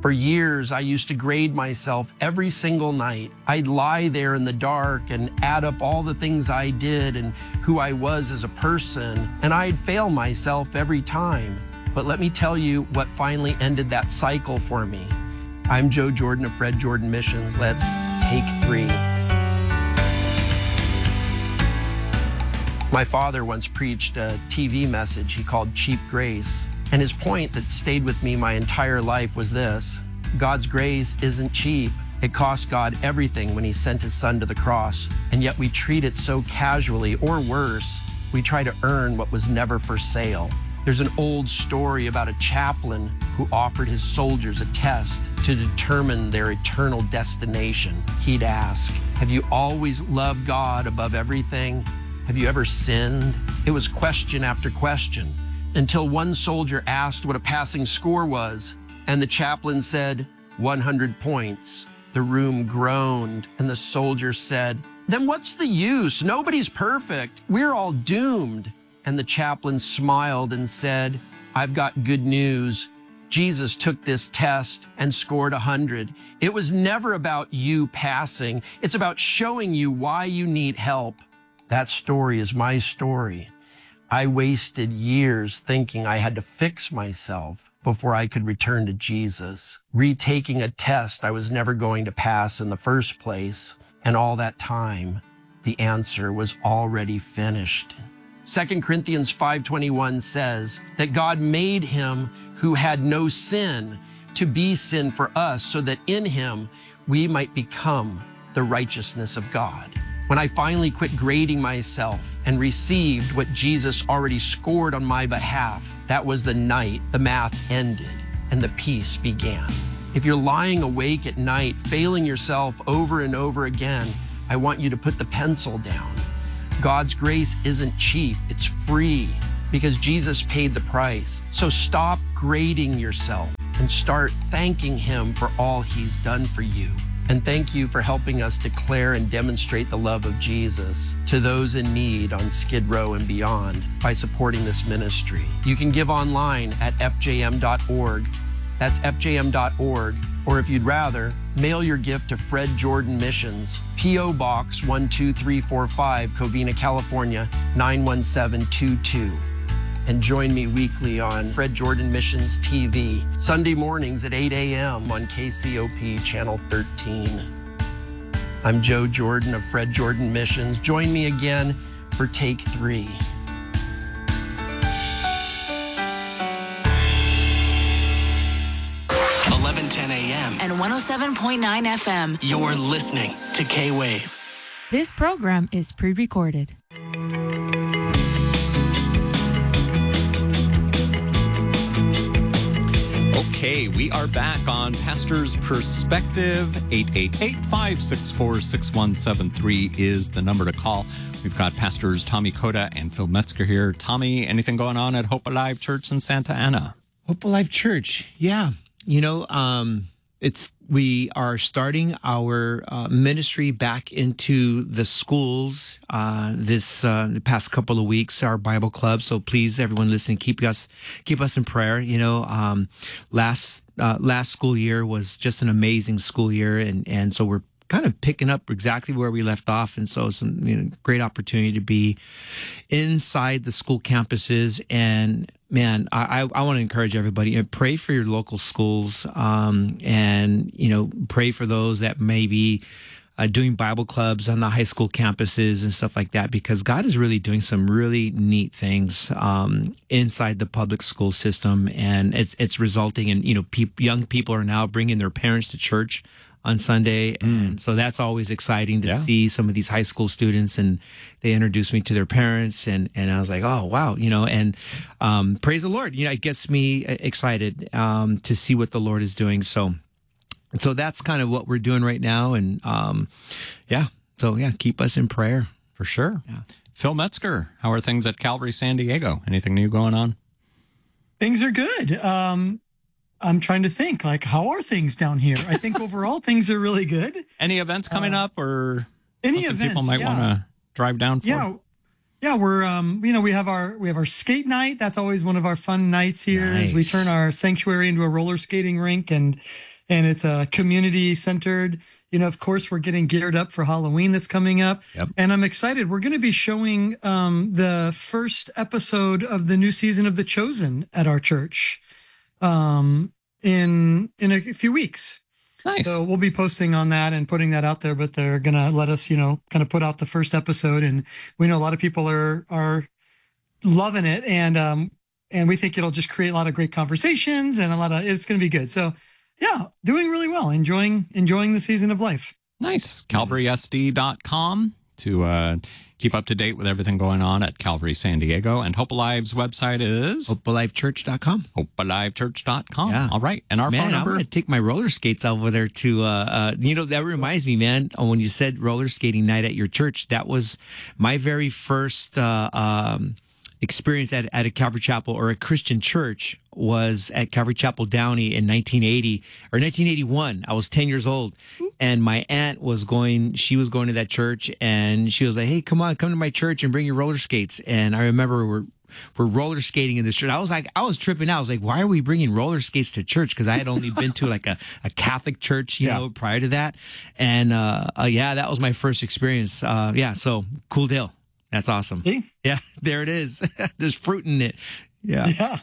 For years, I used to grade myself every single night. I'd lie there in the dark and add up all the things I did and who I was as a person, and I'd fail myself every time. But let me tell you what finally ended that cycle for me. I'm Joe Jordan of Fred Jordan Missions. Let's take 3. My father once preached a TV message he called Cheap Grace. And his point that stayed with me my entire life was this: God's grace isn't cheap. It cost God everything when he sent his son to the cross. And yet we treat it so casually, or worse, we try to earn what was never for sale. There's an old story about a chaplain who offered his soldiers a test to determine their eternal destination. He'd ask, have you always loved God above everything? Have you ever sinned? It was question after question, until one soldier asked what a passing score was, and the chaplain said, 100 points. The room groaned, and the soldier said, then what's the use? Nobody's perfect. We're all doomed. And the chaplain smiled and said, I've got good news. Jesus took this test and scored 100. It was never about you passing. It's about showing you why you need help. That story is my story. I wasted years thinking I had to fix myself before I could return to Jesus, retaking a test I was never going to pass in the first place. And all that time, the answer was already finished. 2 Corinthians 5:21 says that God made him who had no sin to be sin for us, so that in him we might become the righteousness of God. When I finally quit grading myself and received what Jesus already scored on my behalf, that was the night the math ended and the peace began. If you're lying awake at night, failing yourself over and over again, I want you to put the pencil down. God's grace isn't cheap, it's free, because Jesus paid the price. So stop grading yourself and start thanking him for all he's done for you. And thank you for helping us declare and demonstrate the love of Jesus to those in need on Skid Row and beyond by supporting this ministry. You can give online at fjm.org. That's fjm.org. Or if you'd rather, mail your gift to Fred Jordan Missions, P.O. Box 12345, Covina, California, 91722. And join me weekly on Fred Jordan Missions TV, Sunday mornings at 8 a.m. on KCOP Channel 13. I'm Joe Jordan of Fred Jordan Missions. Join me again for Take 3. 11:10 a.m. and 107.9 FM. You're listening to K-Wave. This program is pre-recorded. Okay, we are back on Pastor's Perspective. 888-564-6173 is the number to call. We've got Pastors Tommy Koda and Phil Metzger here. Tommy, anything going on at Hope Alive Church in Santa Ana? Hope Alive Church, yeah. You know, we are starting our ministry back into the schools the past couple of weeks, our Bible club. So please, everyone listening, keep us in prayer. You know, last school year was just an amazing school year, and so we're kind of picking up exactly where we left off. And so it's a great opportunity to be inside the school campuses. And man, I want to encourage everybody, pray for your local schools, and, pray for those that may be doing Bible clubs on the high school campuses and stuff like that, because God is really doing some really neat things inside the public school system. And it's resulting in, young people are now bringing their parents to church on Sunday. And so that's always exciting to see some of these high school students, and they introduced me to their parents, and I was like, oh, wow, and praise the Lord. It gets me excited to see what the Lord is doing. So that's kind of what we're doing right now. And keep us in prayer. For sure. Yeah. Phil Metzger, how are things at Calvary San Diego? Anything new going on? Things are good. I'm trying to think, how are things down here? I think overall things are really good. Any events coming up, or any events people might want to drive down for? Yeah, we're we have our skate night. That's always one of our fun nights here. Nice. As we turn our sanctuary into a roller skating rink, and and it's community centered. Of course, we're getting geared up for Halloween that's coming up. Yep. And I'm excited. We're going to be showing the first episode of the new season of The Chosen at our church in a few weeks. Nice. So we'll be posting on that and putting that out there, but they're going to let us, kind of put out the first episode. And we know a lot of people are loving it. And we think it'll just create a lot of great conversations and it's going to be good. So yeah, doing really well, enjoying the season of life. Nice. CalvarySD.com to keep up to date with everything going on at Calvary San Diego. And Hope Alive's website is HopeAliveChurch.com. HopeAliveChurch.com. Yeah. All right. And our phone number. I'm going to take my roller skates over there to, that reminds me, man, when you said roller skating night at your church, that was my very first experience at a Calvary Chapel or a Christian church was at Calvary Chapel Downey in 1980 or 1981. I was 10 years old, and my aunt was going to that church, and she was like, "Hey, come to my church and bring your roller skates." And I remember we're roller skating in this church. I was tripping out. I was like, "Why are we bringing roller skates to church?" Because I had only been to like a Catholic church, prior to that. And that was my first experience. So cool deal. That's awesome. See? Yeah, there it is. There's fruit in it. Yeah.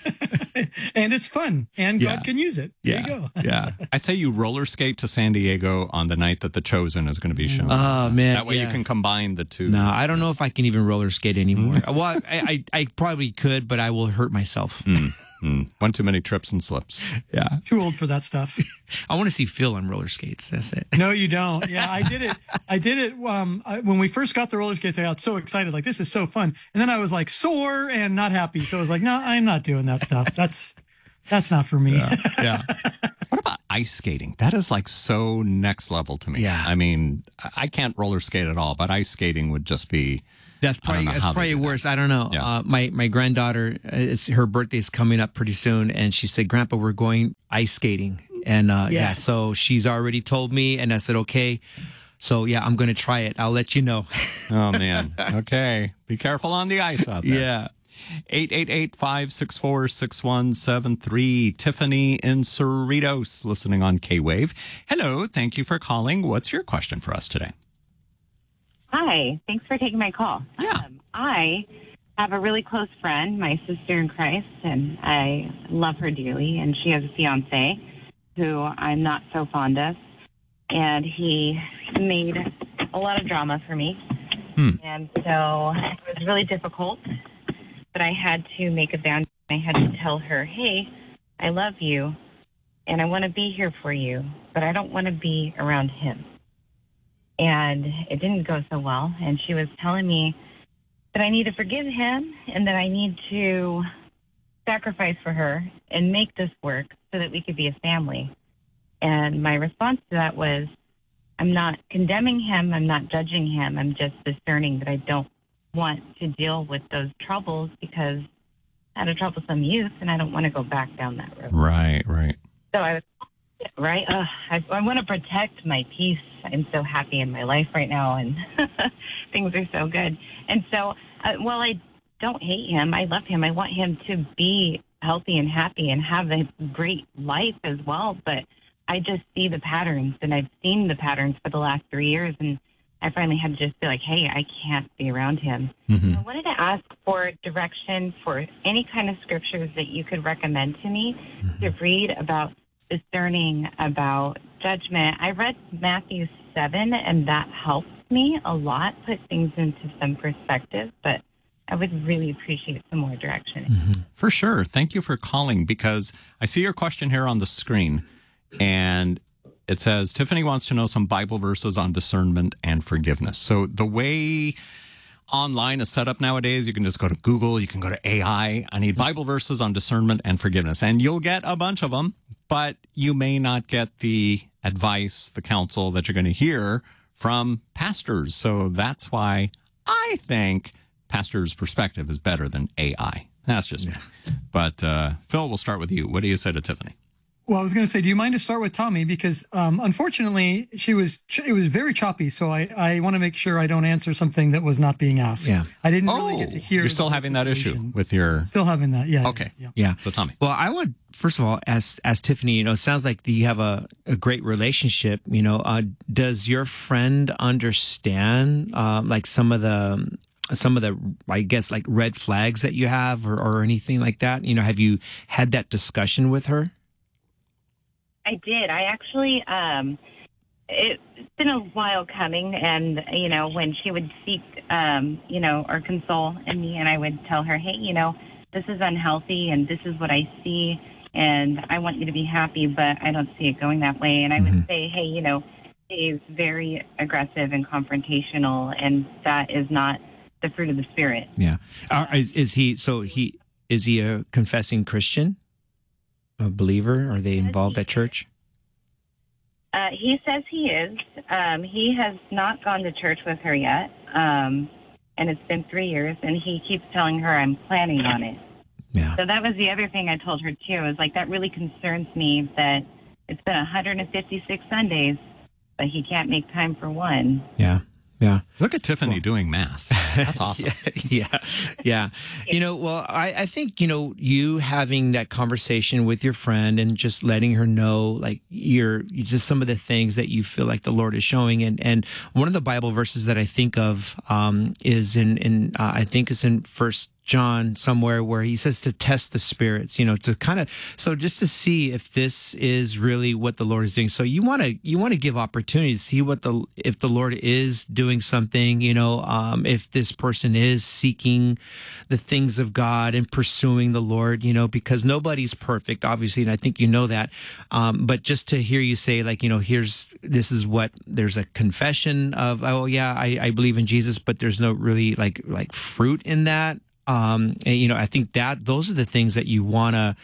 And it's fun, and God can use it. There you go. Yeah. I say you roller skate to San Diego on the night that The Chosen is going to be shown. Oh, man. That way you can combine the two. No, I don't know if I can even roller skate anymore. Well, I probably could, but I will hurt myself. One too many trips and slips. Yeah. Too old for that stuff. I want to see Phil on roller skates. That's it. No, you don't. Yeah, I did it. When we first got the roller skates, I got so excited. Like, this is so fun. And then I was like sore and not happy. So I was like, no, I'm not doing that stuff. That's not for me. Yeah. What about ice skating? That is like so next level to me. Yeah. I mean, I can't roller skate at all, but ice skating would just be... That's probably worse. I don't know. Yeah. My granddaughter, her birthday's coming up pretty soon, and she said, "Grandpa, we're going ice skating." And so she's already told me, and I said, okay. So I'm going to try it. I'll let you know. Oh man. Okay. Be careful on the ice out there. Yeah. 888-564-6173. Tiffany in Cerritos, listening on K-Wave. Hello. Thank you for calling. What's your question for us today? Hi, thanks for taking my call. Yeah. I have a really close friend, my sister in Christ, and I love her dearly. And she has a fiance who I'm not so fond of. And he made a lot of drama for me. And so it was really difficult. But I had to make a boundary. I had to tell her, hey, I love you, and I want to be here for you, but I don't want to be around him. And it didn't go so well. And she was telling me that I need to forgive him and that I need to sacrifice for her and make this work so that we could be a family. And my response to that was, I'm not condemning him. I'm not judging him. I'm just discerning that I don't want to deal with those troubles because I had a troublesome youth and I don't want to go back down that road. Right. So I was I want to protect my peace. I'm so happy in my life right now, and things are so good. And so, while I don't hate him, I love him. I want him to be healthy and happy and have a great life as well. But I just see the patterns, and I've seen the patterns for the last 3 years, and I finally had to just be like, hey, I can't be around him. I wanted to ask for direction for any kind of scriptures that you could recommend to me to read about discerning about judgment. I read Matthew 7, and that helped me a lot, put things into some perspective, but I would really appreciate some more direction. For sure. Thank you for calling, because I see your question here on the screen, and it says, Tiffany wants to know some Bible verses on discernment and forgiveness. So the way online is set up nowadays, you can just go to Google, you can go to AI. I need Bible verses on discernment and forgiveness, and you'll get a bunch of them, but you may not get the advice, the counsel that you're going to hear from pastors. So that's why I think pastor's perspective is better than AI. That's just me. But Phil, we'll start with you. What do you say to Tiffany? Well, I was going to say, do you mind to start with Tommy? Because unfortunately, it was very choppy. So I want to make sure I don't answer something that was not being asked. Yeah. I didn't really get to hear. You're still having that issue with your... Still having that, yeah. Okay. Yeah. So Tommy. Well, I would, first of all, ask Tiffany, it sounds like you have a great relationship. Does your friend understand like some of the, I guess, like red flags that you have or anything like that? Have you had that discussion with her? I did. I actually, it's been a while coming, and, when she would seek, or console in me, and I would tell her, hey, this is unhealthy, and this is what I see, and I want you to be happy, but I don't see it going that way. And I would say, hey, he's very aggressive and confrontational, and that is not the fruit of the Spirit. Yeah. Is he a confessing Christian? A believer? Are they involved at church? He says he is. He has not gone to church with her yet, and it's been 3 years, and he keeps telling her I'm planning on it. Yeah. So that was the other thing I told her, too, is like that really concerns me that it's been 156 Sundays, but he can't make time for one. Yeah. Yeah. Look at Tiffany doing math. That's awesome. Yeah. I think, you having that conversation with your friend and just letting her know, like, just some of the things that you feel like the Lord is showing. And one of the Bible verses that I think of, is I think it's in 1 John somewhere, where he says to test the spirits, to kind of, so just to see if this is really what the Lord is doing. So you want to give opportunity to see if the Lord is doing something, if this person is seeking the things of God and pursuing the Lord, because nobody's perfect, obviously. And I think that, but just to hear you say, like, there's a confession of, oh yeah, I believe in Jesus, but there's no really like fruit in that. And, I think that those are the things that you want to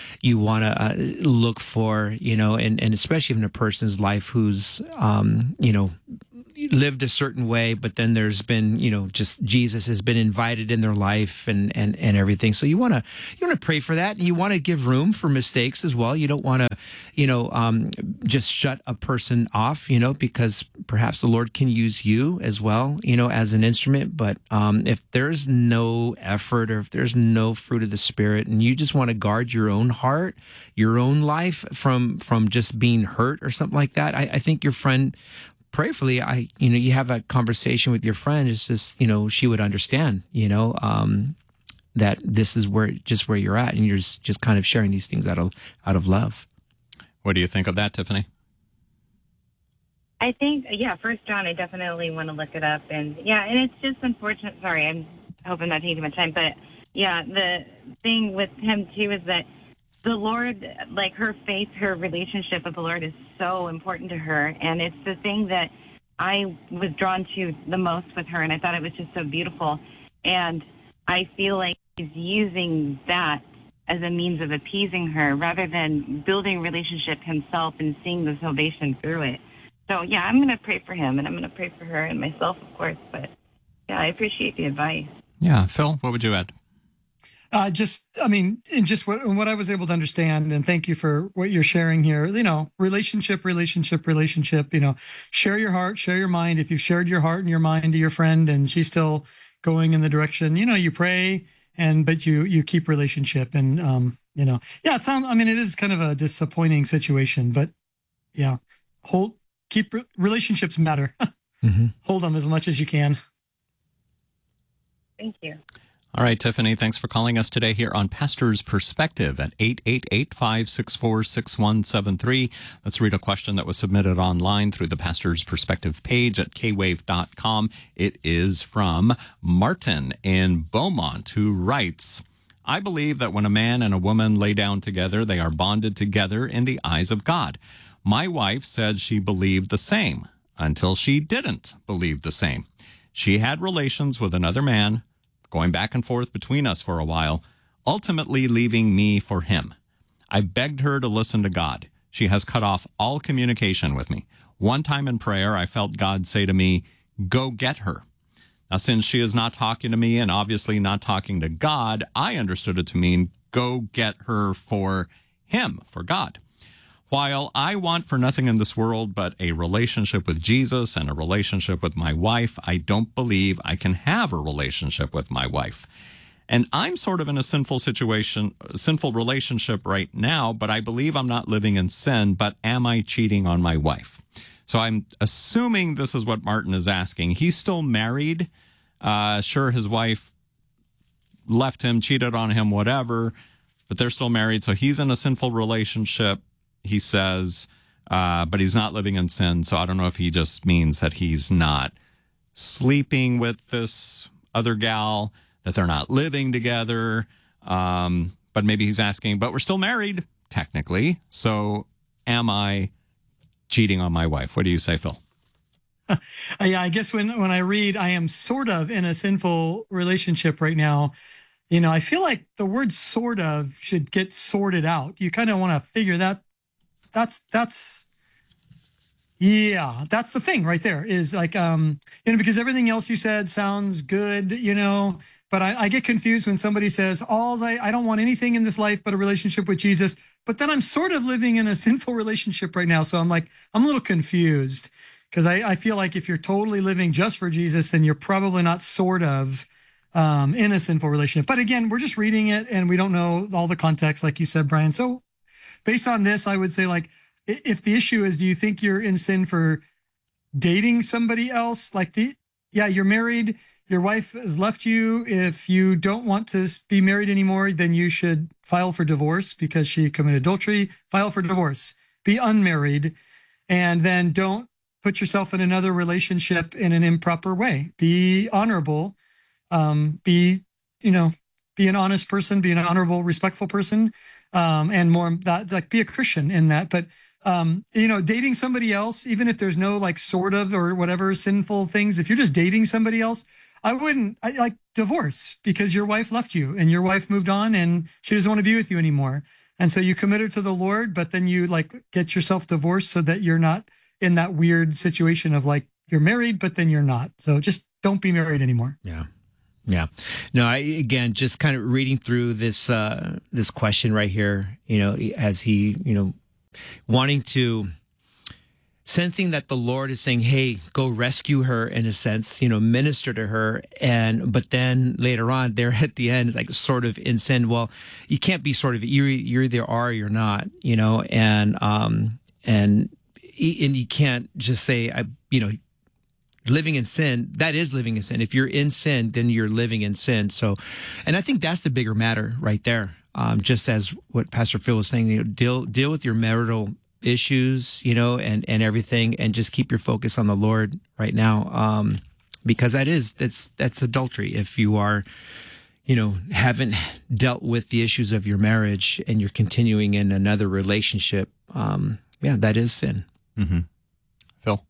look for, and especially in a person's life who's, lived a certain way, but then there's been, just Jesus has been invited in their life and everything. So you want to pray for that. And you want to give room for mistakes as well. You don't want to, just shut a person off, because perhaps the Lord can use you as well, as an instrument. But, if there's no effort or if there's no fruit of the Spirit and you just want to guard your own heart, your own life from just being hurt or something like that, I think your friend, prayerfully, you have a conversation with your friend. It's just, she would understand, that this is where you're at, and you're just kind of sharing these things out of love. What do you think of that, Tiffany? I think, 1 John, I definitely want to look it up. And it's just unfortunate. Sorry, I'm hoping I'm not taking too much time. But the thing with him too is that the Lord, like her faith, her relationship with the Lord is so important to her. And it's the thing that I was drawn to the most with her. And I thought it was just so beautiful. And I feel like he's using that as a means of appeasing her rather than building relationship himself and seeing the salvation through it. So, I'm going to pray for him, and I'm going to pray for her and myself, of course. But, I appreciate the advice. Yeah. Phil, what would you add? What I was able to understand, and thank you for what you're sharing here, relationship, share your heart, share your mind. If you've shared your heart and your mind to your friend and she's still going in the direction, you pray, but you keep relationship. And, it is kind of a disappointing situation, but keep relationships matter. Hold them as much as you can. Thank you. All right, Tiffany, thanks for calling us today here on Pastor's Perspective at 888-564-6173. Let's read a question that was submitted online through the Pastor's Perspective page at kwave.com. It is from Martin in Beaumont, who writes, I believe that when a man and a woman lay down together, they are bonded together in the eyes of God. My wife said she believed the same until she didn't believe the same. She had relations with another man, going back and forth between us for a while, ultimately leaving me for him. I begged her to listen to God. She has cut off all communication with me. One time in prayer, I felt God say to me, go get her. Now, since she is not talking to me and obviously not talking to God, I understood it to mean go get her for him, for God. While I want for nothing in this world but a relationship with Jesus and a relationship with my wife, I don't believe I can have a relationship with my wife. And I'm sort of in a sinful relationship right now, but I believe I'm not living in sin, but am I cheating on my wife? So I'm assuming this is what Martin is asking. He's still married. Sure, his wife left him, cheated on him, whatever, but they're still married. So he's in a sinful relationship, he says, but he's not living in sin. So I don't know if he just means that he's not sleeping with this other gal, that they're not living together. But maybe he's asking, but we're still married, technically. So am I cheating on my wife? What do you say, Phil? Yeah, I guess when I read, I am sort of in a sinful relationship right now, I feel like the word sort of should get sorted out. You kind of want to figure that. That's the thing right there is like, because everything else you said sounds good, but I get confused when somebody says, I don't want anything in this life but a relationship with Jesus. But then I'm sort of living in a sinful relationship right now. So I'm a little confused because I feel like if you're totally living just for Jesus, then you're probably not sort of in a sinful relationship. But again, we're just reading it and we don't know all the context, like you said, Brian. So based on this, I would say if the issue is, do you think you're in sin for dating somebody else? You're married. Your wife has left you. If you don't want to be married anymore, then you should file for divorce because she committed adultery. File for divorce. Be unmarried. And then don't put yourself in another relationship in an improper way. Be honorable. Be an honest person. Be an honorable, respectful person. And more that, be a Christian in that. But dating somebody else, even if there's no sort of or whatever sinful things, if you're just dating somebody else, I divorce because your wife left you and your wife moved on and she doesn't want to be with you anymore. And so you commit her to the Lord, but then you get yourself divorced so that you're not in that weird situation of you're married, but then you're not. So just don't be married anymore. Yeah. Yeah. No, again, just kind of reading through this question right here, as he, wanting to, sensing that the Lord is saying, hey, go rescue her in a sense, minister to her. But then later on there at the end, it's sort of in sin. Well, you can't be sort of, you either are or you're not, and you can't just say, living in sin, that is living in sin. If you're in sin, then you're living in sin. So, and I think that's the bigger matter right there. Just as what Pastor Phil was saying, deal with your marital issues, and everything, and just keep your focus on the Lord right now. Because that's adultery. If you are, haven't dealt with the issues of your marriage and you're continuing in another relationship, that is sin. Mm-hmm. Phil?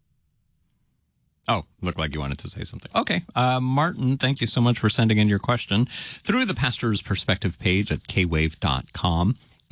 Oh, looked like you wanted to say something. Okay. Martin, thank you so much for sending in your question through the Pastor's Perspective page at kwave.com.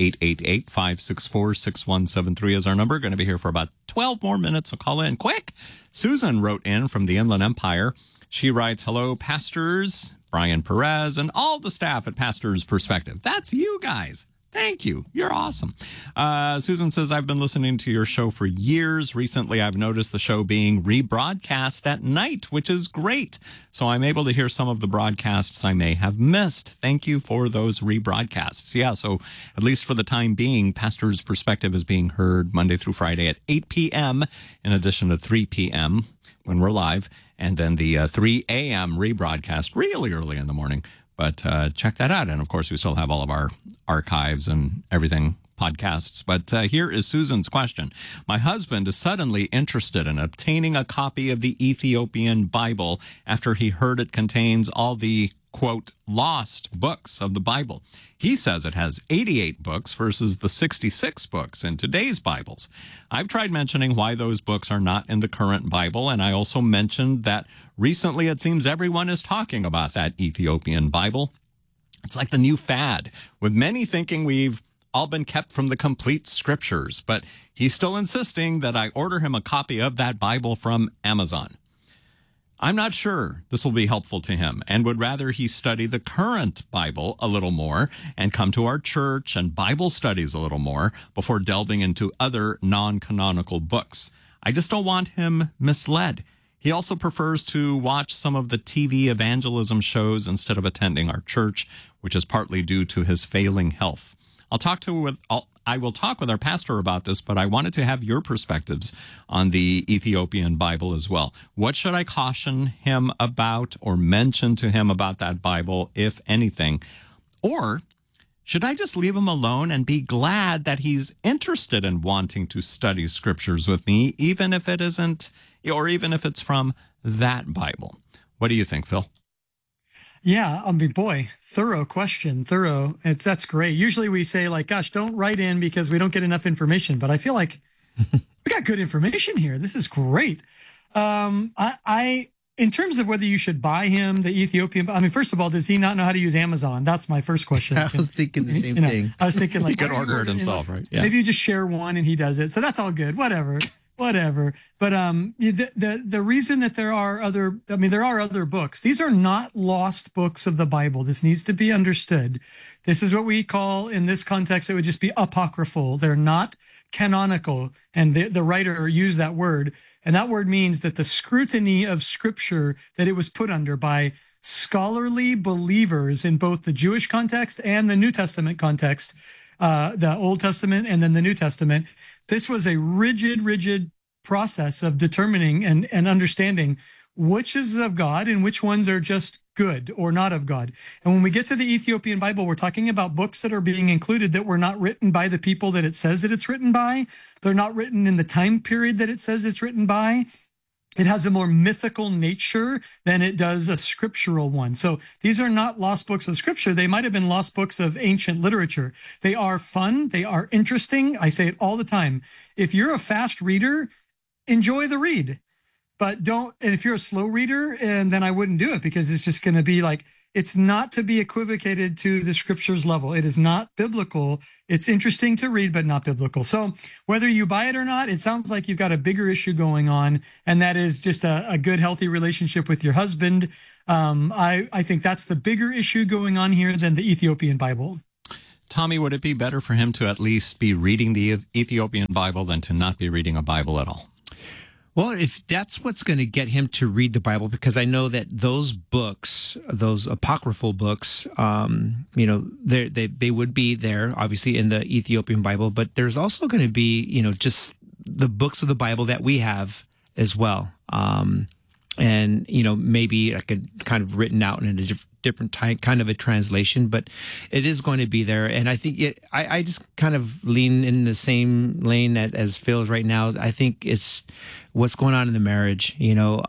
888-564-6173 is our number. Going to be here for about 12 more minutes, so call in quick. Susan wrote in from the Inland Empire. She writes, hello, pastors, Brian Perez, and all the staff at Pastor's Perspective. That's you guys. Thank you. You're awesome. Susan says, I've been listening to your show for years. Recently, I've noticed the show being rebroadcast at night, which is great. So I'm able to hear some of the broadcasts I may have missed. Thank you for those rebroadcasts. Yeah, so at least for the time being, Pastor's Perspective is being heard Monday through Friday at 8 p.m. in addition to 3 p.m. when we're live, and then the 3 a.m. rebroadcast really early in the morning. But check that out. And, of course, we still have all of our archives and everything, podcasts. But here is Susan's question. My husband is suddenly interested in obtaining a copy of the Ethiopian Bible after he heard it contains all the, quote, lost books of the Bible. He says it has 88 books versus the 66 books in today's Bibles. I've tried mentioning why those books are not in the current Bible, and I also mentioned that recently it seems everyone is talking about that Ethiopian Bible. It's like the new fad, with many thinking we've all been kept from the complete scriptures, but he's still insisting that I order him a copy of that Bible from Amazon. I'm not sure this will be helpful to him and would rather he study the current Bible a little more and come to our church and Bible studies a little more before delving into other non-canonical books. I just don't want him misled. He also prefers to watch some of the TV evangelism shows instead of attending our church, which is partly due to his failing health. I will talk with our pastor about this, but I wanted to have your perspectives on the Ethiopian Bible as well. What should I caution him about or mention to him about that Bible, if anything? Or should I just leave him alone and be glad that he's interested in wanting to study scriptures with me, even if it isn't, or even if it's from that Bible? What do you think, Phil? Yeah, I mean, boy, thorough question, thorough. That's great. Usually we say like, gosh, don't write in because we don't get enough information. But I feel like we got good information here. This is great. I in terms of whether you should buy him the Ethiopian, I mean, first of all, does he not know how to use Amazon? That's my first question. I was thinking the same thing. I was thinking like, he could order it himself, right? Yeah. Maybe you just share one and he does it. So that's all good. Whatever. But the reason that there are other books. These are not lost books of the Bible. This needs to be understood. This is what we call, in this context, it would just be apocryphal. They're not canonical. And the writer used that word. And that word means that the scrutiny of Scripture that it was put under by scholarly believers in both the Jewish context and the New Testament context, the Old Testament and then the New Testament. This was a rigid process of determining and understanding which is of God and which ones are just good or not of God. And when we get to the Ethiopian Bible, we're talking about books that are being included that were not written by the people that it says that it's written by. They're not written in the time period that it says it's written by. It has a more mythical nature than it does a scriptural one. So these are not lost books of scripture. They might have been lost books of ancient literature. They are fun. They are interesting. I say it all the time. If you're a fast reader, enjoy the read. But don't, and if you're a slow reader, and then I wouldn't do it because it's just going to be like, it's not to be equivocated to the scriptures level. It is not biblical. It's interesting to read, but not biblical. So whether you buy it or not, it sounds like you've got a bigger issue going on, and that is just a good, healthy relationship with your husband. I think that's the bigger issue going on here than the Ethiopian Bible. Tommy, would it be better for him to at least be reading the Ethiopian Bible than to not be reading a Bible at all? Well, if that's what's going to get him to read the Bible, because I know that those books, those apocryphal books, they would be there, obviously, in the Ethiopian Bible, but there's also going to be, just the books of the Bible that we have as well. And, maybe like a kind of written out in a different kind of a translation, but it is going to be there. And I think I just kind of lean in the same lane as Phil is right now. I think it's what's going on in the marriage,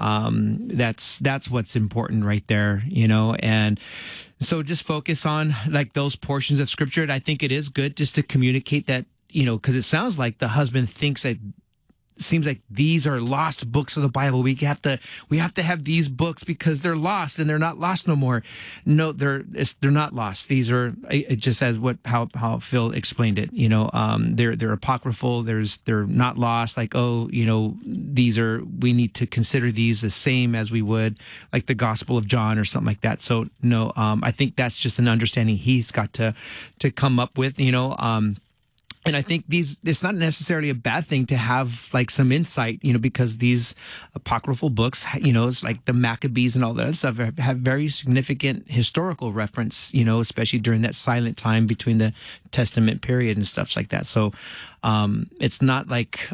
that's what's important right there, and so just focus on like those portions of scripture. And I think it is good just to communicate that, because it sounds like the husband thinks that, seems like these are lost books of the Bible. We have to have these books because they're lost and they're not lost no more. No, they're not lost. These are, it just as how Phil explained it. They're apocryphal. They're not lost. Like, these are, we need to consider these the same as we would like the Gospel of John or something like that. So no, I think that's just an understanding he's got to come up with. And I think it's not necessarily a bad thing to have like some insight, because these apocryphal books, it's like the Maccabees and all that stuff have very significant historical reference, especially during that silent time between the Testament period and stuff like that. So it's not like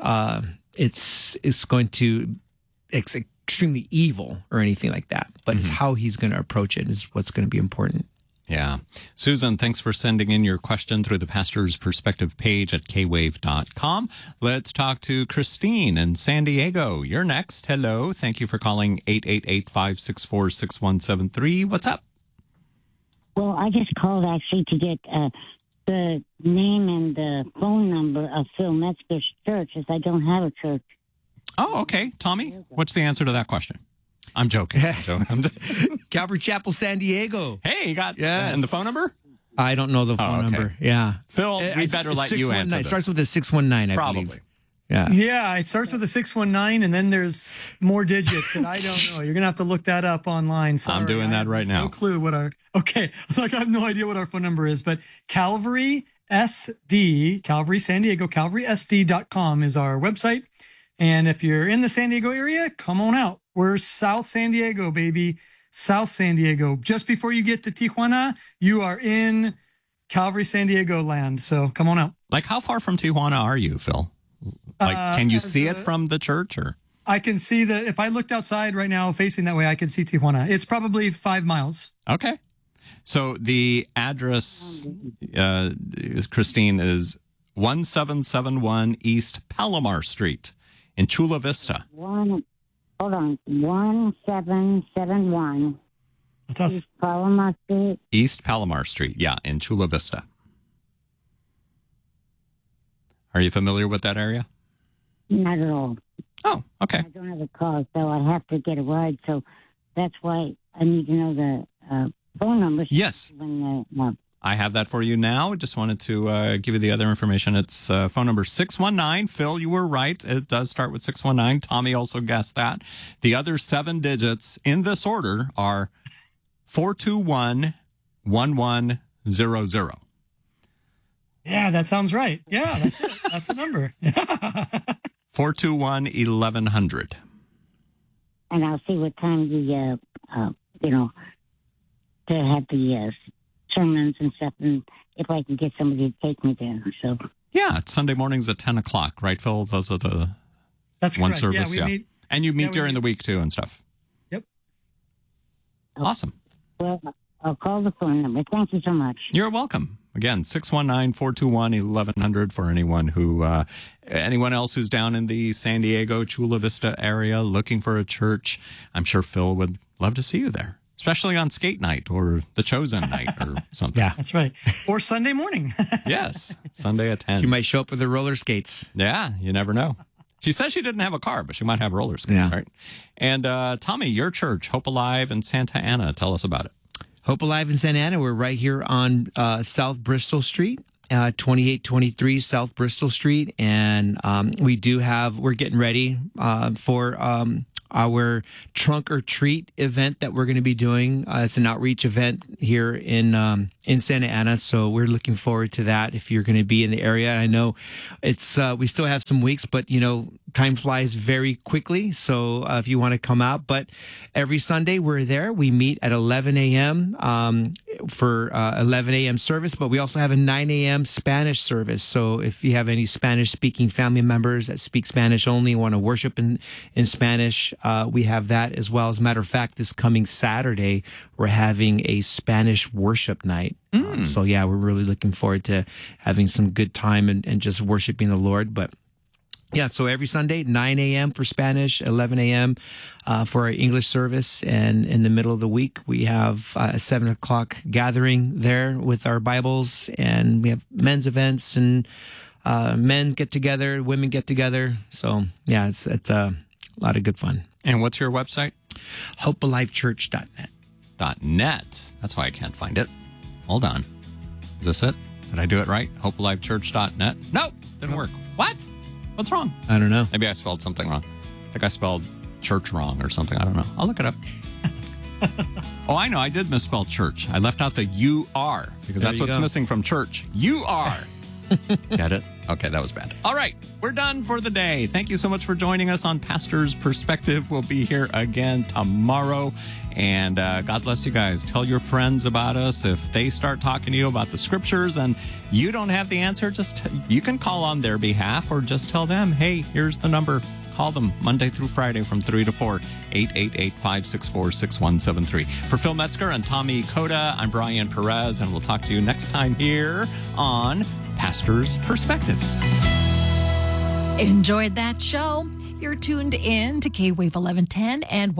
it's going to it's extremely evil or anything like that, but it's how he's going to approach it is what's going to be important. Yeah. Susan, thanks for sending in your question through the Pastor's Perspective page at kwave.com. Let's talk to Christine in San Diego. You're next. Hello. Thank you for calling 888-564-6173. What's up? Well, I just called actually to get the name and the phone number of Phil Metzger's church, as I don't have a church. Oh, okay. Tommy, what's the answer to that question? I'm joking. Calvary Chapel, San Diego. Hey, you got and the phone number? I don't know the phone number. Yeah. Phil, we better let you answer this. It starts with a 619, I believe. Yeah, it starts with a 619, and then there's more digits, and I don't know. You're going to have to look that up online. Sorry, I'm doing that right now. No clue what our... Okay, I have no idea what our phone number is, but Calvary SD, Calvary San Diego, calvarysd.com is our website. And if you're in the San Diego area, come on out. We're South San Diego, baby. South San Diego. Just before you get to Tijuana, you are in Calvary San Diego land. So come on out. Like, how far from Tijuana are you, Phil? Like, can you see it from the church, or? I can see that if I looked outside right now facing that way, I can see Tijuana. It's probably 5 miles. Okay. So the address, Christine, is 1771 East Palomar Street in Chula Vista. Hold on. 1771. That's us. East Palomar Street. East Palomar Street, yeah, in Chula Vista. Are you familiar with that area? Not at all. Oh, okay. I don't have a car, so I have to get a ride. So that's why I need to know the phone number. Yes. I have that for you now. Just wanted to give you the other information. It's phone number 619. Phil, you were right. It does start with 619. Tommy also guessed that. The other 7 digits in this order are 421-1100. Yeah, that sounds right. Yeah, that's it. That's the number. 421-1100. And I'll see what time to have the sermons and stuff, and if I can get somebody to take me there. So yeah, it's Sunday mornings at 10 o'clock, right, Phil? Those are the That's one correct. service. Yeah, meet, and you meet during the week too and stuff. Yep. Awesome. Well, I'll call the phone number. Thank you so much. You're welcome. Again, 619-421-1100 for anyone else who's down in the San Diego, Chula Vista area looking for a church. I'm sure Phil would love to see you there, especially on skate night or the chosen night or something. Yeah, that's right. Or Sunday morning. Yes, Sunday at 10. She might show up with her roller skates. Yeah, you never know. She says she didn't have a car, but she might have roller skates, right? And Tommy, your church, Hope Alive in Santa Ana, tell us about it. Hope Alive in Santa Ana. We're right here on South Bristol Street, 2823 South Bristol Street. And we're getting ready for our Trunk or Treat event that we're going to be doing. It's an outreach event here in Santa Ana. So we're looking forward to that if you're going to be in the area. I know it's we still have some weeks, but, time flies very quickly. So if you want to come out, but every Sunday we're there. We meet at 11 a.m. For 11 a.m. service, but we also have a 9 a.m. Spanish service. So if you have any Spanish-speaking family members that speak Spanish only, want to worship in Spanish, we have that as well. As a matter of fact, this coming Saturday, we're having a Spanish worship night. So yeah, we're really looking forward to having some good time and just worshiping the Lord. But yeah, so every Sunday, 9 a.m. for Spanish, 11 a.m. For our English service. And in the middle of the week, we have a 7 o'clock gathering there with our Bibles. And we have men's events and men get together, women get together. So, yeah, it's a lot of good fun. And what's your website? HopeAliveChurch.net. .net. That's why I can't find it. Hold on. Is this it? Did I do it right? HopeAliveChurch.net? Nope, didn't work. What? What's wrong? I don't know. Maybe I spelled something wrong. I think I spelled church wrong or something. I don't know. I'll look it up. Oh, I know. I did misspell church. I left out the U-R because that's what's missing from church. U-R. Get it? Okay, that was bad. All right. We're done for the day. Thank you so much for joining us on Pastor's Perspective. We'll be here again tomorrow. And God bless you guys. Tell your friends about us. If they start talking to you about the scriptures and you don't have the answer, you can call on their behalf or just tell them, hey, here's the number. Call them Monday through Friday from 3 to 4, 888-564-6173. For Phil Metzger and Tommy Coda, I'm Brian Perez, and we'll talk to you next time here on Pastor's Perspective. Enjoyed that show? You're tuned in to K-Wave 1110 and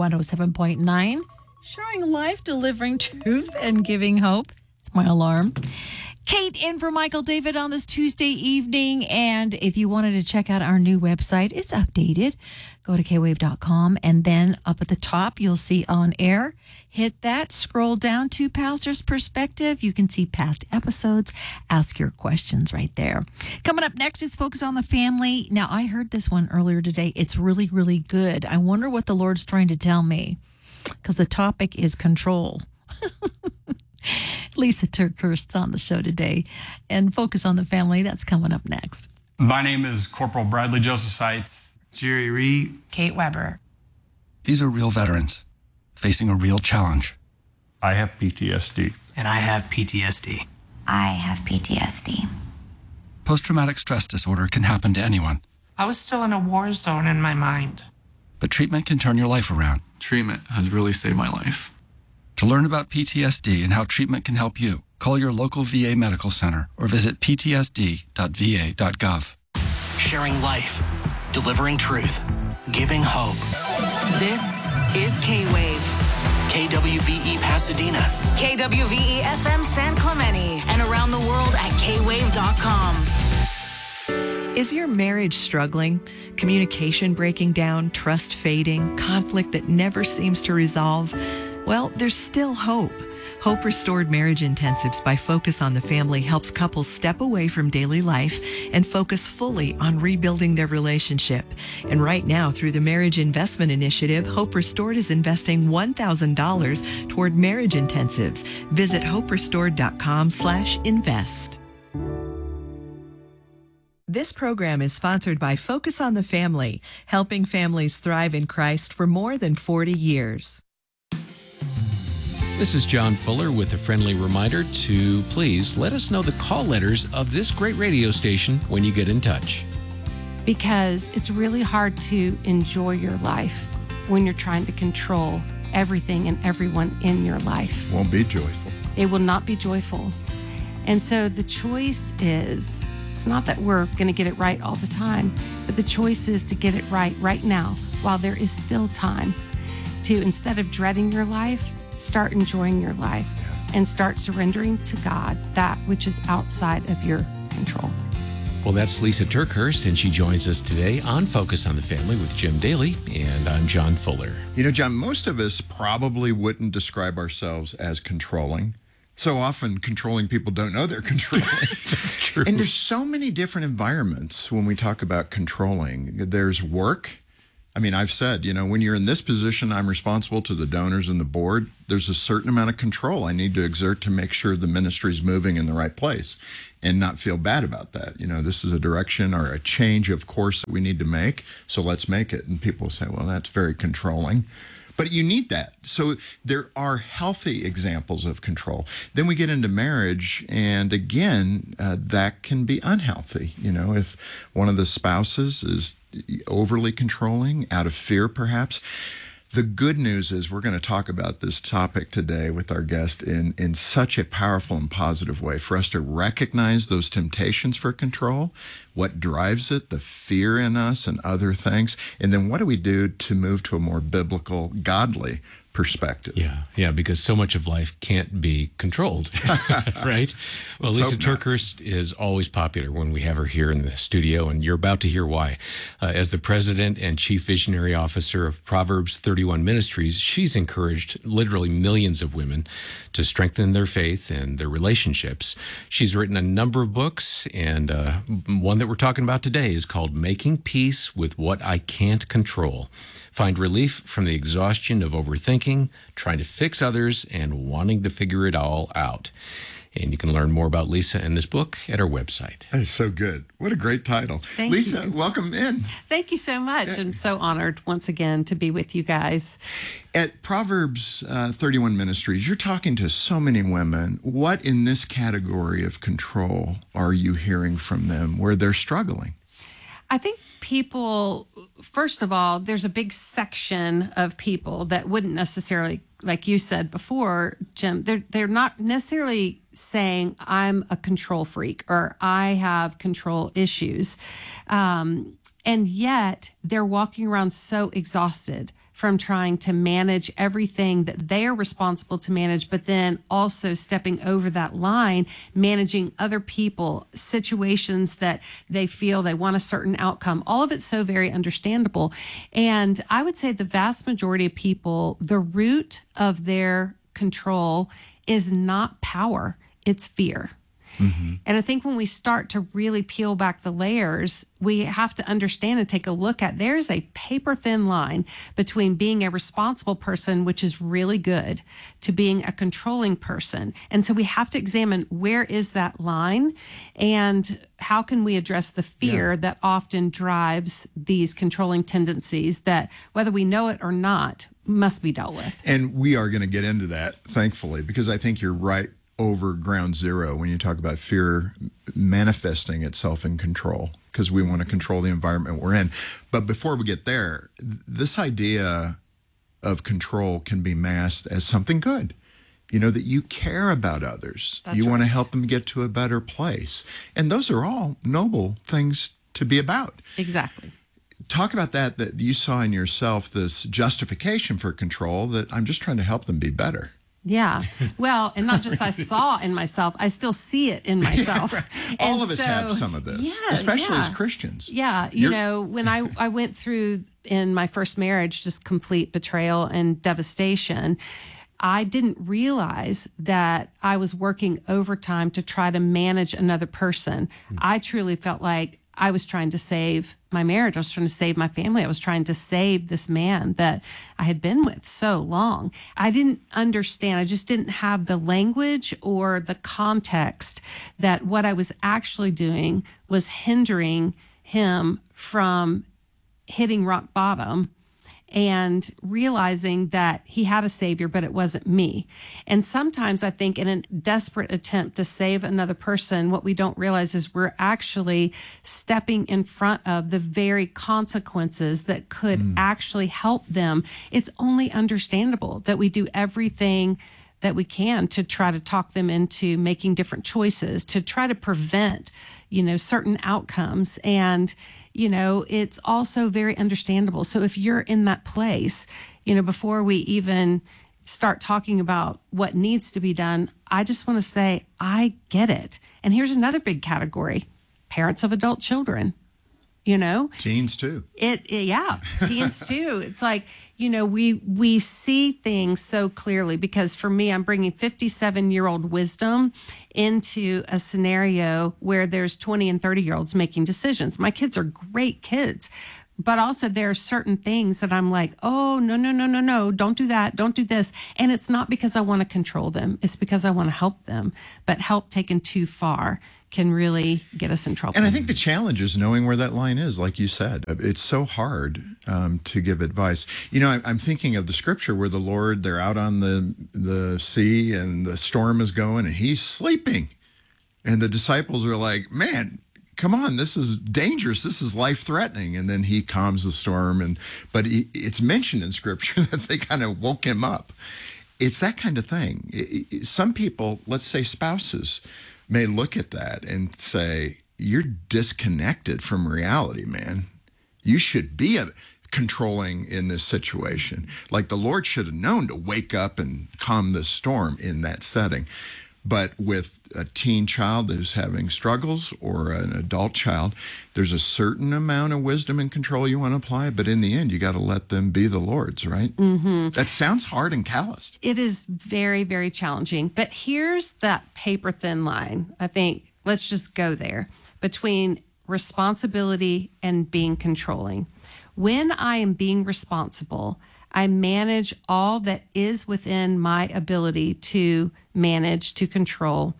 107.9, sharing life, delivering truth, and giving hope. It's my alarm. Kate in for Michael David on this Tuesday evening. And if you wanted to check out our new website, it's updated. Go to kwave.com, and then up at the top, you'll see On Air. Hit that, scroll down to Pastor's Perspective. You can see past episodes. Ask your questions right there. Coming up next, it's Focus on the Family. Now, I heard this one earlier today. It's really, really good. I wonder what the Lord's trying to tell me, because the topic is control. Lisa Turkhurst's on the show today, and Focus on the Family, that's coming up next. My name is Corporal Bradley Joseph Seitz. Jerry Reed. Kate Weber. These are real veterans facing a real challenge. I have PTSD. And I have PTSD. I have PTSD. Post-traumatic stress disorder can happen to anyone. I was still in a war zone in my mind. But treatment can turn your life around. Treatment has really saved my life. To learn about PTSD and how treatment can help you, call your local VA medical center or visit ptsd.va.gov. Sharing life, delivering truth, giving hope. This is K-Wave. KWVE Pasadena. KWVE FM San Clemente. And around the world at kwave.com. Is your marriage struggling? Communication breaking down, trust fading, conflict that never seems to resolve? Well, there's still hope. Hope Restored Marriage Intensives by Focus on the Family helps couples step away from daily life and focus fully on rebuilding their relationship. And right now, through the Marriage Investment Initiative, Hope Restored is investing $1,000 toward marriage intensives. Visit hoperestored.com/invest. This program is sponsored by Focus on the Family, helping families thrive in Christ for more than 40 years. This is John Fuller with a friendly reminder to please let us know the call letters of this great radio station when you get in touch. Because it's really hard to enjoy your life when you're trying to control everything and everyone in your life. Won't be joyful. It will not be joyful. And so the choice is, it's not that we're going to get it right all the time, but the choice is to get it right now, while there is still time, to, instead of dreading your life, start enjoying your life and start surrendering to God that which is outside of your control. Well, that's Lisa Turkhurst, and she joins us today on Focus on the Family with Jim Daly, and I'm John Fuller. You know, John, most of us probably wouldn't describe ourselves as controlling. So often controlling people don't know they're controlling. That's true. And there's so many different environments when we talk about controlling. There's work. I mean, I've said, you know, when you're in this position, I'm responsible to the donors and the board. There's a certain amount of control I need to exert to make sure the ministry's moving in the right place and not feel bad about that. You know, this is a direction or a change of course that we need to make, so let's make it. And people say, well, that's very controlling. But you need that. So there are healthy examples of control. Then we get into marriage, and again, that can be unhealthy. You know, if one of the spouses is overly controlling, out of fear perhaps. The good news is we're going to talk about this topic today with our guest in such a powerful and positive way for us to recognize those temptations for control, what drives it, the fear in us and other things, and then what do we do to move to a more biblical, godly perspective. Yeah, because so much of life can't be controlled, right? Well, Lisa Turkhurst is always popular when we have her here in the studio, and you're about to hear why. As the president and chief visionary officer of Proverbs 31 Ministries, she's encouraged literally millions of women to strengthen their faith and their relationships. She's written a number of books, and one that we're talking about today is called Making Peace with What I Can't Control. Find relief from the exhaustion of overthinking, trying to fix others, and wanting to figure it all out. And you can learn more about Lisa and this book at our website. That is so good. What a great title. Thank Lisa, you. Welcome in. Thank you so much. I'm so honored once again to be with you guys. At Proverbs 31 Ministries, you're talking to so many women. What in this category of control are you hearing from them where they're struggling? I think people, first of all, there's a big section of people that wouldn't necessarily, like you said before, Jim, they're not necessarily saying I'm a control freak or I have control issues. And yet they're walking around so exhausted from trying to manage everything that they are responsible to manage, but then also stepping over that line, managing other people, situations that they feel they want a certain outcome. All of it's so very understandable. And I would say the vast majority of people, the root of their control is not power, it's fear. Mm-hmm. And I think when we start to really peel back the layers, we have to understand and take a look at there's a paper thin line between being a responsible person, which is really good, to being a controlling person. And so we have to examine where is that line and how can we address the fear that often drives these controlling tendencies that, whether we know it or not, must be dealt with. And we are going to get into that, thankfully, because I think you're right over ground zero when you talk about fear manifesting itself in control, because we want to control the environment we're in. But before we get there, this idea of control can be masked as something good. You know, that you care about others. That's you right. want to help them get to a better place. And those are all noble things to be about. Exactly. Talk about that you saw in yourself, this justification for control, that I'm just trying to help them be better. Yeah. Well, and not just I saw in myself, I still see it in myself. All of us have some of this, especially as Christians. Yeah. You know, when I went through in my first marriage, just complete betrayal and devastation, I didn't realize that I was working overtime to try to manage another person. I truly felt like I was trying to save my marriage. I was trying to save my family. I was trying to save this man that I had been with so long. I didn't understand. I just didn't have the language or the context that what I was actually doing was hindering him from hitting rock bottom and realizing that he had a savior, but it wasn't me. And sometimes I think in a desperate attempt to save another person, what we don't realize is we're actually stepping in front of the very consequences that could actually help them. It's only understandable that we do everything that we can to try to talk them into making different choices, to try to prevent, certain outcomes. And, it's also very understandable. So if you're in that place, before we even start talking about what needs to be done, I just want to say, I get it. And here's another big category: parents of adult children. Teens too. Teens too. It's like, we see things so clearly, because for me, I'm bringing 57-year-old wisdom into a scenario where there's 20 and 30-year-olds making decisions. My kids are great kids, but also there are certain things that I'm like, oh, no, don't do that. Don't do this. And it's not because I want to control them. It's because I want to help them. But help taken too far can really get us in trouble. And I think the challenge is knowing where that line is, like you said. It's so hard to give advice. I'm thinking of the scripture where the Lord, they're out on the sea and the storm is going and he's sleeping. And the disciples are like, man, come on, this is dangerous. This is life-threatening. And then he calms the storm. But it's mentioned in scripture that they kind of woke him up. It's that kind of thing. Some people, let's say spouses, may look at that and say, you're disconnected from reality, man. You should be controlling in this situation. Like the Lord should have known to wake up and calm the storm in that setting. But with a teen child who's having struggles or an adult child, there's a certain amount of wisdom and control you want to apply, but in the end, you got to let them be the Lord's, right? Mm-hmm. That sounds hard and calloused. It is very, very challenging. But here's that paper thin line. I think let's just go there between responsibility and being controlling. When I am being responsible, I manage all that is within my ability to manage, to control.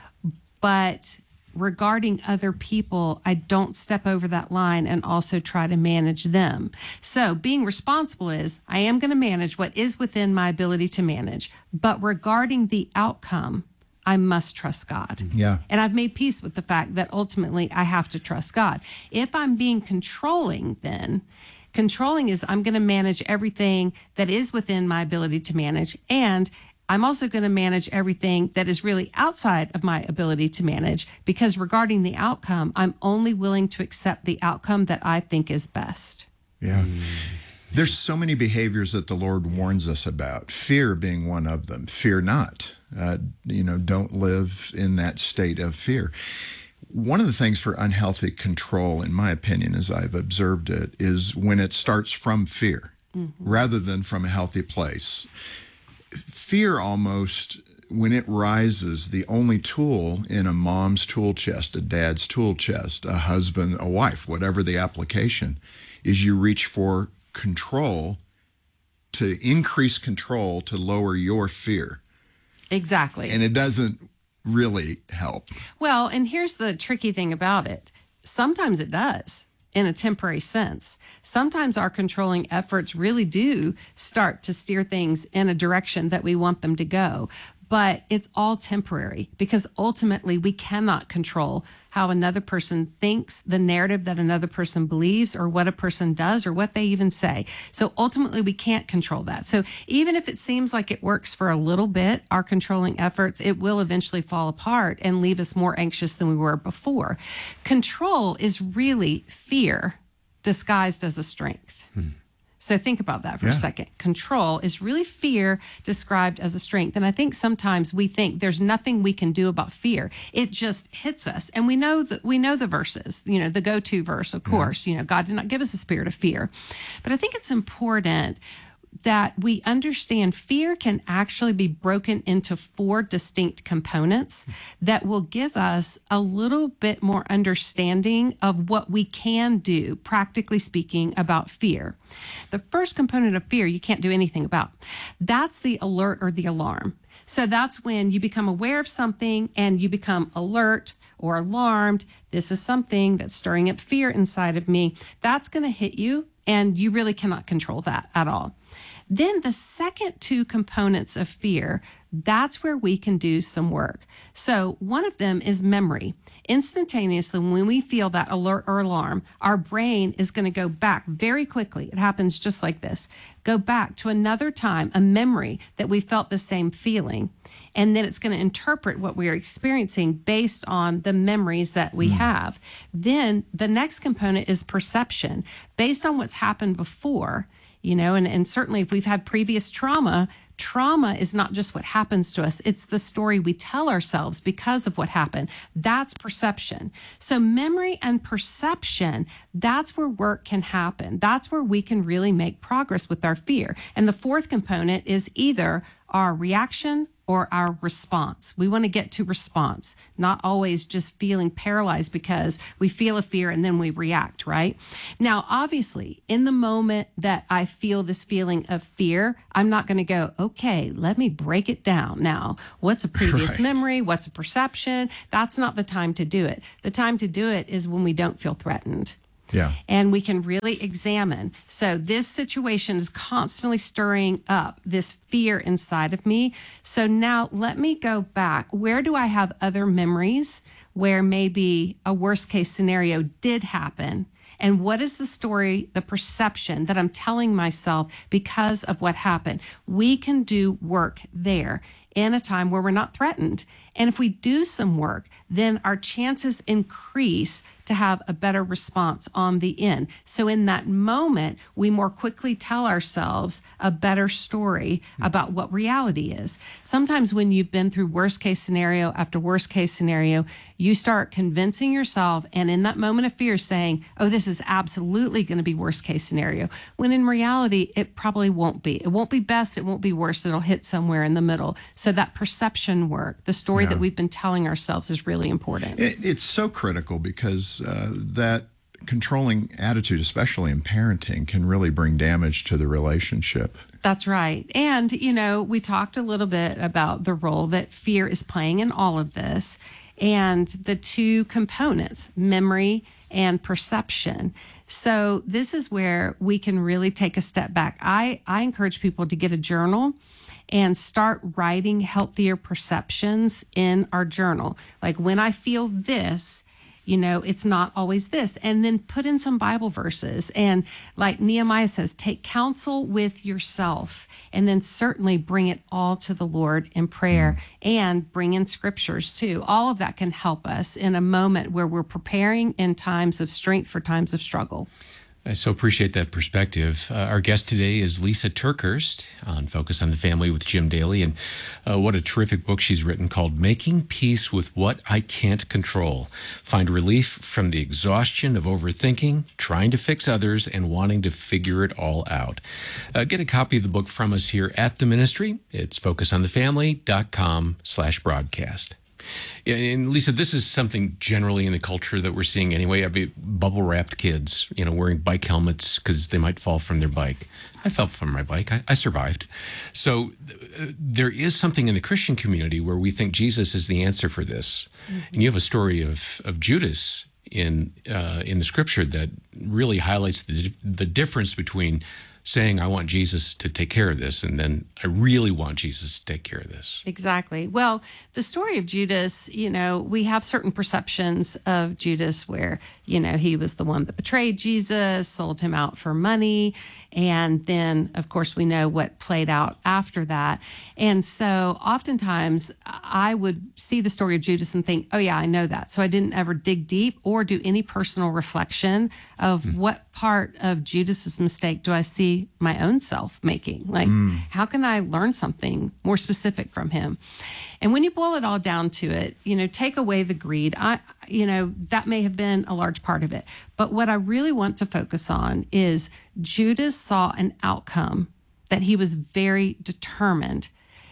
But regarding other people, I don't step over that line and also try to manage them. So being responsible is I am going to manage what is within my ability to manage. But regarding the outcome, I must trust God. Yeah. And I've made peace with the fact that ultimately I have to trust God. If I'm being controlling, then controlling is I'm going to manage everything that is within my ability to manage. And I'm also going to manage everything that is really outside of my ability to manage, because regarding the outcome, I'm only willing to accept the outcome that I think is best. Yeah. There's so many behaviors that the Lord warns us about, fear being one of them. Fear not. Don't live in that state of fear. One of the things for unhealthy control, in my opinion, as I've observed it, is when it starts from fear rather than from a healthy place. Fear almost, when it rises, the only tool in a mom's tool chest, a dad's tool chest, a husband, a wife, whatever the application, is you reach for control, to increase control, to lower your fear. Exactly. And it doesn't really help. Well, and here's the tricky thing about it. Sometimes it does in a temporary sense. Sometimes our controlling efforts really do start to steer things in a direction that we want them to go. But it's all temporary, because ultimately we cannot control how another person thinks, the narrative that another person believes, or what a person does, or what they even say. So ultimately we can't control that. So even if it seems like it works for a little bit, our controlling efforts, it will eventually fall apart and leave us more anxious than we were before. Control is really fear disguised as a strength. So think about that for a second. Control is really fear described as a strength. And I think sometimes we think there's nothing we can do about fear. It just hits us. And we know the verses, the go-to verse, of course, God did not give us a spirit of fear. But I think it's important that we understand fear can actually be broken into 4 distinct components that will give us a little bit more understanding of what we can do, practically speaking, about fear. The first component of fear you can't do anything about. That's the alert or the alarm. So that's when you become aware of something and you become alert or alarmed. This is something that's stirring up fear inside of me. That's going to hit you, and you really cannot control that at all. Then the second 2 components of fear, that's where we can do some work. So one of them is memory. Instantaneously, when we feel that alert or alarm, our brain is going to go back very quickly. It happens just like this. Go back to another time, a memory that we felt the same feeling. And then it's going to interpret what we are experiencing based on the memories that we have. Then the next component is perception. Based on what's happened before, and certainly if we've had previous trauma is not just what happens to us. It's the story we tell ourselves because of what happened. That's perception. So memory and perception, that's where work can happen. That's where we can really make progress with our fear. And the fourth component is either our reaction or our response. We want to get to response, not always just feeling paralyzed because we feel a fear and then we react, right? Now, obviously, in the moment that I feel this feeling of fear, I'm not going to go, okay, let me break it down now. What's a previous memory? What's a perception? That's not the time to do it. The time to do it is when we don't feel threatened. Yeah. And we can really examine. So this situation is constantly stirring up this fear inside of me. So now let me go back. Where do I have other memories where maybe a worst case scenario did happen? And what is the story, the perception that I'm telling myself because of what happened? We can do work there in a time where we're not threatened. And if we do some work, then our chances increase to have a better response on the end. So in that moment, we more quickly tell ourselves a better story about what reality is. Sometimes when you've been through worst case scenario after worst case scenario, you start convincing yourself, and in that moment of fear saying, oh, this is absolutely going to be worst case scenario, when in reality, it probably won't be. It won't be best, it won't be worst, it'll hit somewhere in the middle. So that perception work, the story that we've been telling ourselves is really important. It's so critical because that controlling attitude, especially in parenting, can really bring damage to the relationship. That's right. And, we talked a little bit about the role that fear is playing in all of this and the 2 components, memory and perception. So this is where we can really take a step back. I encourage people to get a journal and start writing healthier perceptions in our journal. Like when I feel this, it's not always this. And then put in some Bible verses. And like Nehemiah says, take counsel with yourself. And then certainly bring it all to the Lord in prayer and bring in scriptures too. All of that can help us in a moment where we're preparing in times of strength for times of struggle. I so appreciate that perspective. Our guest today is Lysa TerKeurst on Focus on the Family with Jim Daly. And what a terrific book she's written called Making Peace with What I Can't Control. Find relief from the exhaustion of overthinking, trying to fix others, and wanting to figure it all out. Get a copy of the book from us here at the ministry. It's focusonthefamily.com/broadcast. Yeah, and Lysa, this is something generally in the culture that we're seeing anyway. I mean, bubble-wrapped kids, wearing bike helmets because they might fall from their bike. I fell from my bike. I survived. So there is something in the Christian community where we think Jesus is the answer for this. Mm-hmm. And you have a story of Judas in the scripture that really highlights the difference between saying I want Jesus to take care of this and then I really want Jesus to take care of this. Exactly. Well, the story of Judas, we have certain perceptions of Judas where, he was the one that betrayed Jesus, sold him out for money. And then, of course, we know what played out after that. And so oftentimes I would see the story of Judas and think, oh, yeah, I know that. So I didn't ever dig deep or do any personal reflection of what part of Judas's mistake do I see my own self making? Like, how can I learn something more specific from him? And when you boil it all down to it, take away the greed, that may have been a large part of it. But what I really want to focus on is Judas saw an outcome that he was very determined.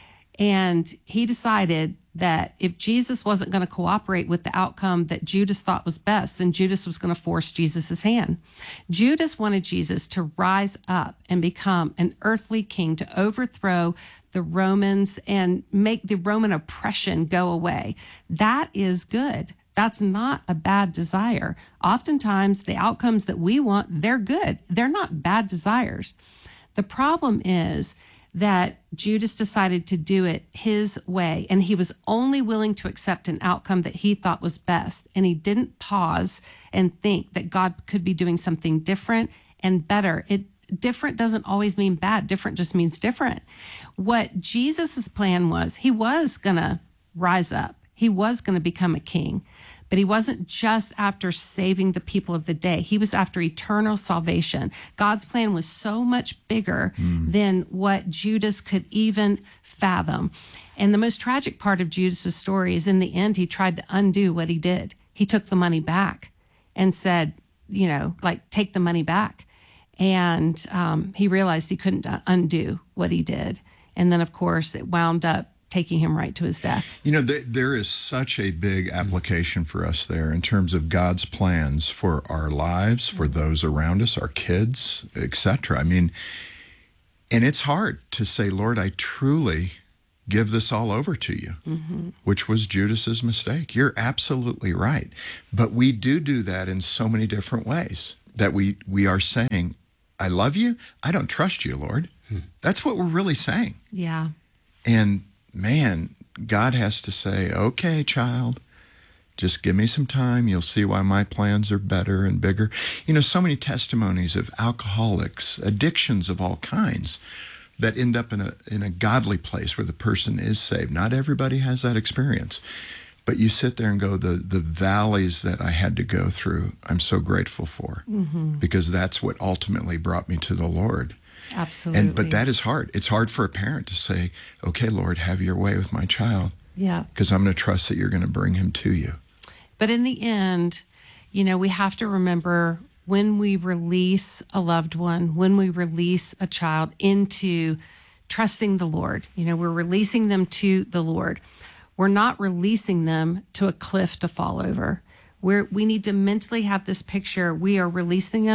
And he decided that if Jesus wasn't going to cooperate with the outcome that Judas thought was best, then Judas was going to force Jesus's hand. Judas wanted Jesus to rise up and become an earthly king, to overthrow the Romans and make the Roman oppression go away. That is good. That's not a bad desire. Oftentimes, the outcomes that we want, they're good. They're not bad desires. The problem is that Judas decided to do it his way, and he was only willing to accept an outcome that he thought was best. And he didn't pause and think that God could be doing something different and better. Different doesn't always mean bad. Different just means different. What Jesus's plan was, he was going to rise up. He was going to become a king. But he wasn't just after saving the people of the day. He was after eternal salvation. God's plan was so much bigger than what Judas could even fathom. And the most tragic part of Judas's story is in the end, he tried to undo what he did. He took the money back and said, take the money back. And he realized he couldn't undo what he did. And then, of course, it wound up taking him right to his death. There is such a big application for us there in terms of God's plans for our lives, for those around us, our kids, etc. And it's hard to say, Lord, I truly give this all over to you, which was Judas's mistake. You're absolutely right. But we do that in so many different ways, that we are saying, I love you. I don't trust you, Lord. That's what we're really saying. Yeah. And man, God has to say, okay, child, just give me some time. You'll see why my plans are better and bigger. So many testimonies of alcoholics, addictions of all kinds that end up in a godly place where the person is saved. Not everybody has that experience. But you sit there and go, the valleys that I had to go through, I'm so grateful for, because that's what ultimately brought me to the Lord. Absolutely. But that is hard. It's hard for a parent to say, okay, Lord, have your way with my child. Yeah. Because I'm going to trust that you're going to bring him to you. But in the end, we have to remember when we release a loved one, when we release a child into trusting the Lord, we're releasing them to the Lord. We're not releasing them to a cliff to fall over. We need to mentally have this picture. We are releasing them